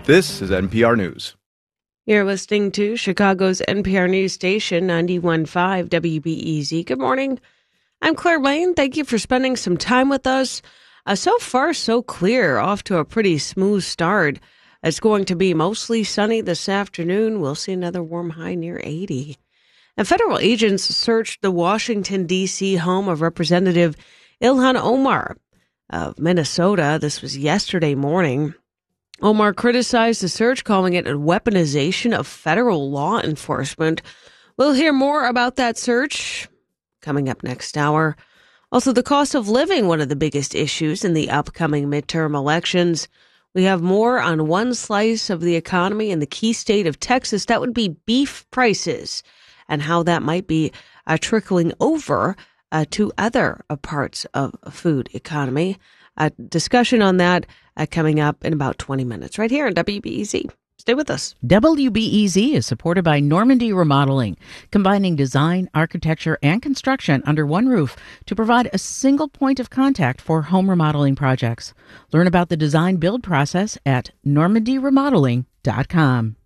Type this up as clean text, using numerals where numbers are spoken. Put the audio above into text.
This is NPR News. You're listening to Chicago's NPR News Station, 91.5 WBEZ. Good morning. I'm Claire Lane. Thank you for spending some time with us. So far, so clear. Off to a pretty smooth start. It's going to be mostly sunny this afternoon. We'll see another warm high near 80. And federal agents searched the Washington, D.C. home of Representative Ilhan Omar of Minnesota. This was yesterday morning. Omar criticized the search, calling it a weaponization of federal law enforcement. We'll hear more about that search coming up next hour. Also, the cost of living, one of the biggest issues in the upcoming midterm elections. We have more on one slice of the economy in the key state of Texas. That would be beef prices and how that might be trickling over to other parts of food economy. A discussion on that coming up in about 20 minutes right here on WBEZ. Stay with us. WBEZ is supported by Normandy Remodeling, combining design, architecture, and construction under one roof to provide a single point of contact for home remodeling projects. Learn about the design build process at normandyremodeling.com.